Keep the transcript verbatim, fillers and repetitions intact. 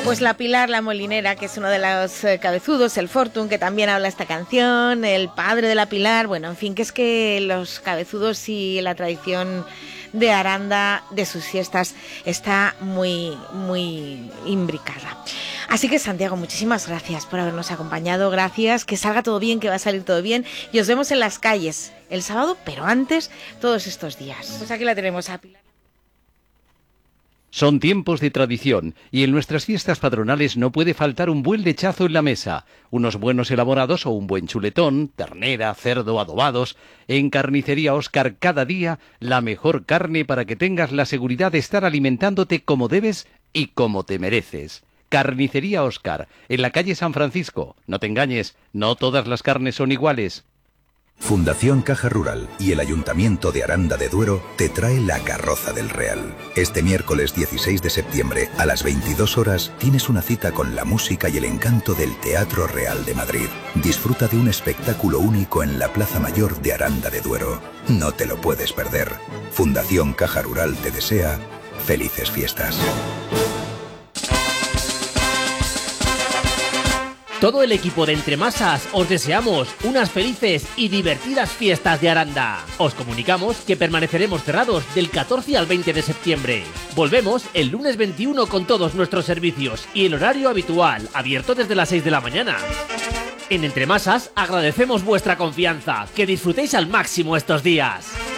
Pues la Pilar, la molinera, que es uno de los eh, cabezudos, el Fortun, que también habla esta canción, el padre de la Pilar, bueno, en fin, que es que los cabezudos y la tradición de Aranda, de sus fiestas, está muy, muy imbricada. Así que, Santiago, muchísimas gracias por habernos acompañado, gracias, que salga todo bien, que va a salir todo bien, y os vemos en las calles el sábado, pero antes, todos estos días. Pues aquí la tenemos a Pilar. Son tiempos de tradición y en nuestras fiestas patronales no puede faltar un buen lechazo en la mesa, unos buenos elaborados o un buen chuletón, ternera, cerdo, adobados. En Carnicería Óscar cada día la mejor carne para que tengas la seguridad de estar alimentándote como debes y como te mereces. Carnicería Óscar, en la calle San Francisco. No te engañes, no todas las carnes son iguales. Fundación Caja Rural y el Ayuntamiento de Aranda de Duero te trae la Carroza del Real. Este miércoles dieciséis de septiembre a las veintidós horas tienes una cita con la música y el encanto del Teatro Real de Madrid. Disfruta de un espectáculo único en la Plaza Mayor de Aranda de Duero. No te lo puedes perder. Fundación Caja Rural te desea felices fiestas. Todo el equipo de Entremasas os deseamos unas felices y divertidas fiestas de Aranda. Os comunicamos que permaneceremos cerrados del catorce al veinte de septiembre. Volvemos el lunes veintiuno con todos nuestros servicios y el horario habitual, abierto desde las seis de la mañana. En Entremasas agradecemos vuestra confianza. Que disfrutéis al máximo estos días.